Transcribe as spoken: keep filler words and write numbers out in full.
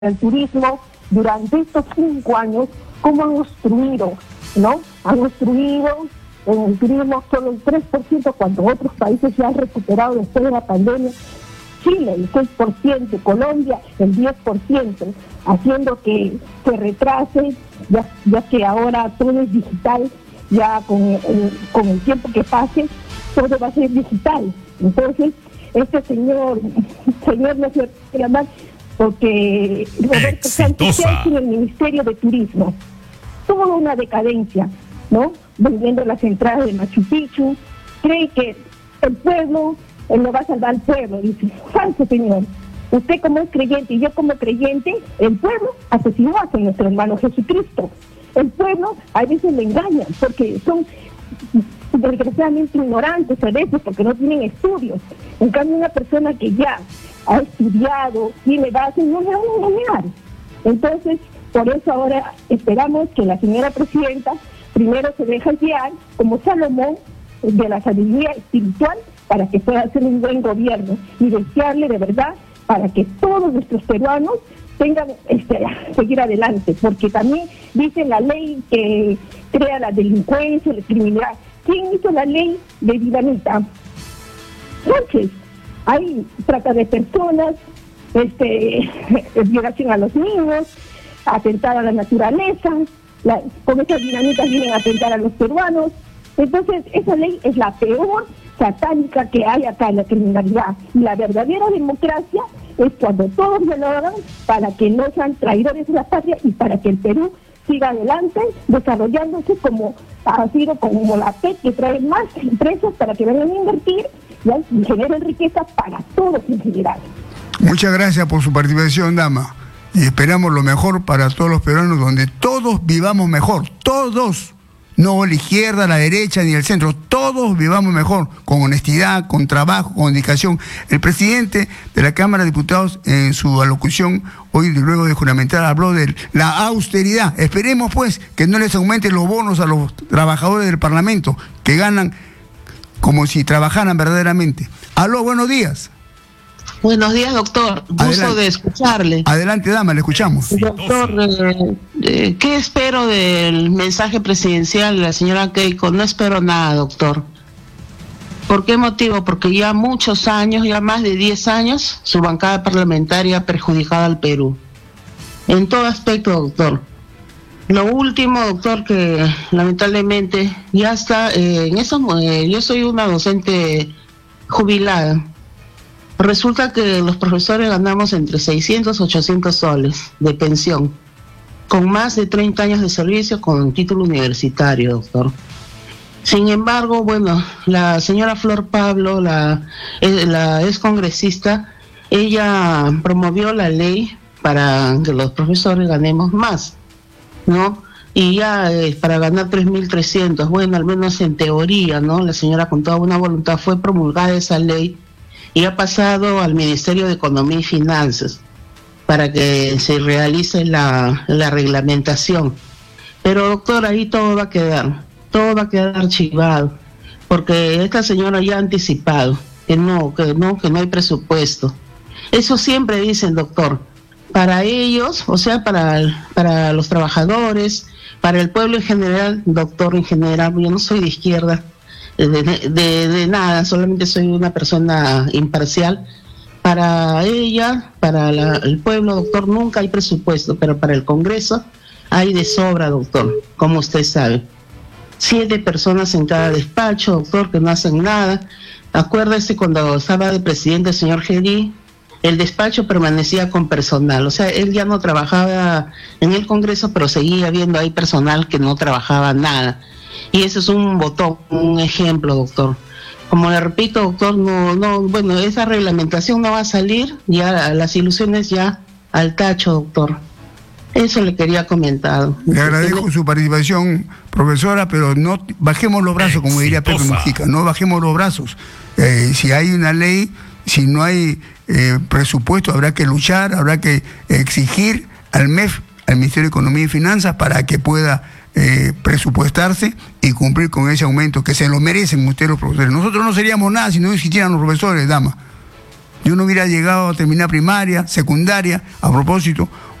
el turismo durante estos cinco años, cómo han obstruido, ¿no? Han obstruido en el turismo solo el tres por ciento cuando otros países se han recuperado después de la pandemia. Chile el seis por ciento, Colombia el diez por ciento, haciendo que se retrase, ya, ya que ahora todo es digital, ya con el, con el tiempo que pase, todo va a ser digital. Entonces, este señor, señor no se va a llamar porque Roberto Sánchez en el Ministerio de Turismo. Tuvo una decadencia, ¿no? Vendiendo las entradas de Machu Picchu, cree que el pueblo, él no va a salvar al pueblo, dice, falso señor. Usted como es creyente y yo como creyente, el pueblo asesinó a nuestro hermano Jesucristo. El pueblo a veces le engaña porque son desgraciadamente ignorantes a veces porque no tienen estudios. En cambio, una persona que ya ha estudiado, tiene base, no le van a engañar. Entonces, por eso ahora esperamos que la señora presidenta primero se deje guiar como Salomón de la sabiduría espiritual para que pueda hacer un buen gobierno y desearle de verdad para que todos nuestros peruanos tengan este, seguir adelante, porque también dice la ley que crea la delincuencia, la criminalidad. ¿Quién hizo la ley de Dinamita? Sánchez. Hay trata de personas, este, violación a los niños, atentar a la naturaleza, la, con esas dinamitas vienen a atentar a los peruanos. Entonces, esa ley es la peor satánica que hay acá en la criminalidad. Y la verdadera democracia es cuando todos se lo hagan para que no sean traidores de la patria y para que el Perú siga adelante, desarrollándose como ha sido como la P E C, que trae más empresas para que vengan a invertir, ¿ya? Y generen riqueza para todos en general. Muchas gracias por su participación, dama. Y esperamos lo mejor para todos los peruanos, donde todos vivamos mejor, todos. No la izquierda, la derecha, ni el centro, todos vivamos mejor, con honestidad, con trabajo, con dedicación. El presidente de la Cámara de Diputados, en su alocución, hoy luego de juramentar, habló de la austeridad. Esperemos pues que no les aumenten los bonos a los trabajadores del Parlamento, que ganan como si trabajaran verdaderamente. Aló, buenos días. Buenos días, doctor. Gusto Adelante. de escucharle. Adelante, dama, le escuchamos. Doctor, eh, eh, ¿qué espero del mensaje presidencial de la señora Keiko? No espero nada, doctor. ¿Por qué motivo? Porque ya muchos años, ya más de diez años, su bancada parlamentaria ha perjudicado al Perú. En todo aspecto, doctor. Lo último, doctor, que lamentablemente ya está, eh, en eso, eh, yo soy una docente jubilada. Resulta que los profesores ganamos entre seiscientos y ochocientos soles de pensión, con más de treinta años de servicio con título universitario, doctor. Sin embargo, bueno, la señora Flor Pablo, la, la ex congresista, ella promovió la ley para que los profesores ganemos más, ¿no? Y ya eh, para ganar tres mil trescientos, bueno, al menos en teoría, ¿no? La señora con toda buena voluntad fue promulgada esa ley y ha pasado al Ministerio de Economía y Finanzas para que se realice la, la reglamentación. Pero doctor, ahí todo va a quedar, todo va a quedar archivado, porque esta señora ya ha anticipado que no, que no, que no hay presupuesto. Eso siempre dicen, doctor, para ellos, o sea, para, para los trabajadores, para el pueblo en general, doctor, en general, yo no soy de izquierda, De, de, de nada, solamente soy una persona imparcial. Para ella, para la, el pueblo, doctor, nunca hay presupuesto, pero para el Congreso hay de sobra, doctor, como usted sabe. Siete personas en cada despacho, doctor, que no hacen nada. Acuérdese cuando estaba de presidente el señor Geri, el despacho permanecía con personal, o sea, él ya no trabajaba en el Congreso, pero seguía habiendo ahí personal que no trabajaba nada. Y ese es un botón, un ejemplo, doctor. Como le repito, doctor, no, no, bueno, esa reglamentación no va a salir, ya las ilusiones ya al tacho, doctor. Eso le quería comentar. Le agradezco su participación, profesora, pero no bajemos los brazos, como diría Pepe Mujica, no bajemos los brazos. Eh, si hay una ley, si no hay eh, presupuesto, habrá que luchar, habrá que exigir al M E F, al Ministerio de Economía y Finanzas, para que pueda Eh, presupuestarse y cumplir con ese aumento que se lo merecen ustedes los profesores. Nosotros no seríamos nada si no existieran los profesores, dama. yo no hubiera llegado a terminar primaria, secundaria. A propósito,